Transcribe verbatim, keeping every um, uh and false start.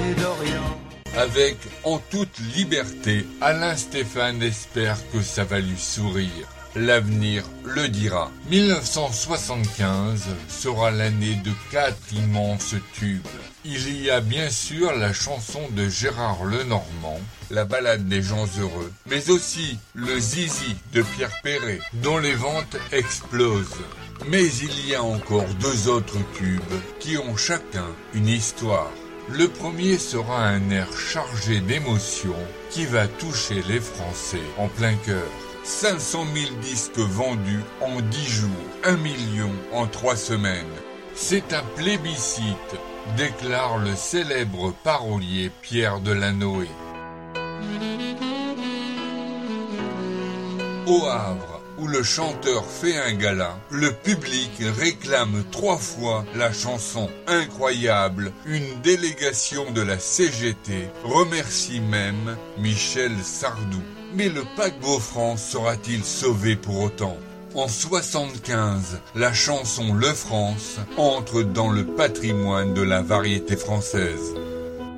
d'Orient. Avec En toute liberté, Alain Stéphane espère que ça va lui sourire. L'avenir le dira. mille neuf cent soixante-quinze sera l'année de quatre immenses tubes. Il y a bien sûr la chanson de Gérard Lenormand, la ballade des gens heureux, mais aussi le Zizi de Pierre Perret, dont les ventes explosent. Mais il y a encore deux autres tubes qui ont chacun une histoire. Le premier sera un air chargé d'émotion qui va toucher les Français en plein cœur. cinq cent mille disques vendus en dix jours, un million en trois semaines. C'est un plébiscite, déclare le célèbre parolier Pierre Delanoë. Au Havre, où le chanteur fait un gala, le public réclame trois fois la chanson incroyable. Une délégation de la C G T remercie même Michel Sardou. Mais le paquebot France sera-t-il sauvé pour autant ? En soixante-quinze, la chanson Le France entre dans le patrimoine de la variété française.